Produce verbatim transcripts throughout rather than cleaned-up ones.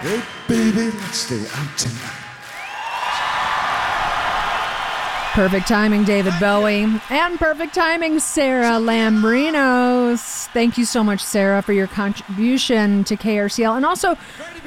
Hey, baby, let's stay out tonight. Perfect timing, David Bowie. And perfect timing, Sarah Lambrinos. Thank you so much, Sarah, for your contribution to K R C L. And also,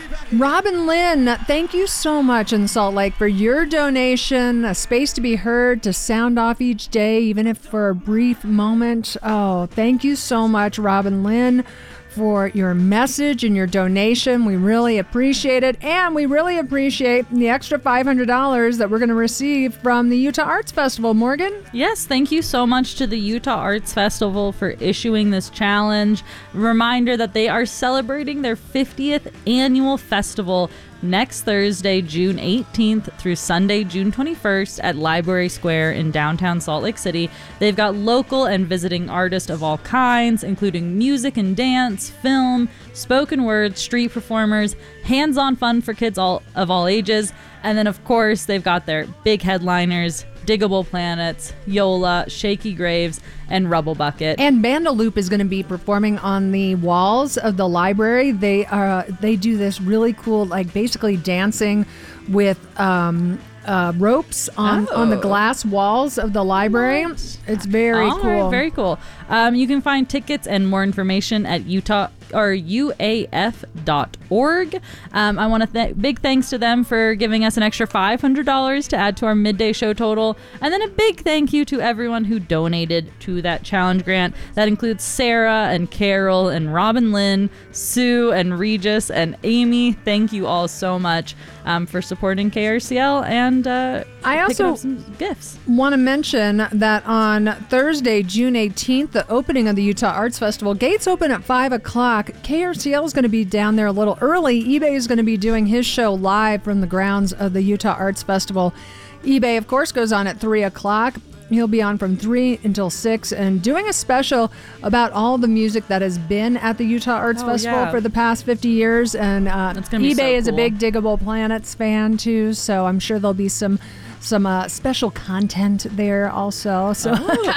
Robin Lynn, thank you so much in Salt Lake for your donation, a space to be heard, to sound off each day, even if for a brief moment. Oh, thank you so much, Robin Lynn, for your message and your donation. We really appreciate it. And we really appreciate the extra five hundred dollars that we're going to receive from the Utah Arts Festival. Morgan? Yes, thank you so much to the Utah Arts Festival for issuing this challenge. Reminder that they are celebrating their fiftieth annual festival next Thursday, June eighteenth through Sunday, June twenty-first at Library Square in downtown Salt Lake City. They've got local and visiting artists of all kinds, including music and dance, film, spoken word, street performers, hands-on fun for kids all of all ages. And then, of course, they've got their big headliners, Diggable Planets, Yola, Shaky Graves, and Rubble Bucket. And Bandaloop is going to be performing on the walls of the library. They are they do this really cool, like basically dancing with um, uh, ropes on, Oh. on the glass walls of the library. What? It's very All cool. right, very cool. Um, you can find tickets and more information at Utah or U A F dot org. Um, I want to th- big thanks to them for giving us an extra five hundred dollars to add to our midday show total, and then a big thank you to everyone who donated to that challenge grant. That includes Sarah and Carol and Robin Lynn, Sue and Regis and Amy. Thank you all so much um, for supporting K R C L and uh, I picking also up some gifts. want to mention that on Thursday, June eighteenth, the opening of the Utah Arts Festival, gates open at five o'clock. K R C L is going to be down there a little early. eBay is going to be doing his show live from the grounds of the Utah Arts Festival. eBay, of course, goes on at three o'clock. He'll be on from three until six and doing a special about all the music that has been at the Utah Arts Oh, Festival yeah. for the past fifty years. And uh, That's gonna be eBay so is a cool. big Diggable Planets fan, too, so I'm sure there'll be some some uh, special content there also. So,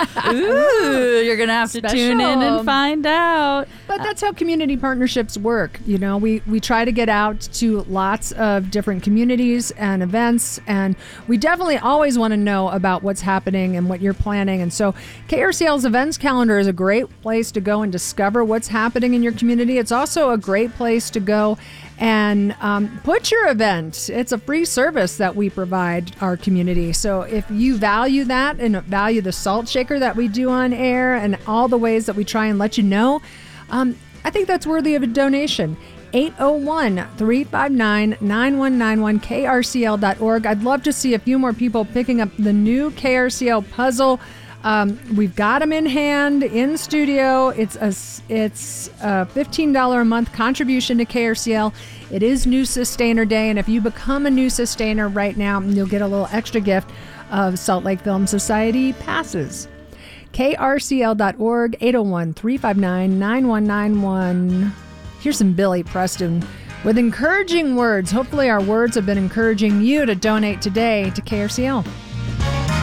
Ooh, you're gonna have to tune in Special. and find out. But that's how community partnerships work. You know, we, we try to get out to lots of different communities and events, and we definitely always want to know about what's happening and what you're planning. And so K R C L's events calendar is a great place to go and discover what's happening in your community. It's also a great place to go and um, put your event. It's a free service that we provide our community. So if you value that and value the salt shaker that we do on air and all the ways that we try and let you know, um, I think that's worthy of a donation. eight oh one, three five nine, nine one nine one, K R C L dot org. I'd love to see a few more people picking up the new K R C L puzzle. Um, we've got them in hand, in studio. It's a, it's a fifteen dollars a month contribution to K R C L. It is New Sustainer Day, and if you become a new sustainer right now, you'll get a little extra gift of Salt Lake Film Society passes. K R C L dot org, eight oh one, three five nine, nine one nine one. Here's some Billy Preston with encouraging words. Hopefully our words have been encouraging you to donate today to K R C L.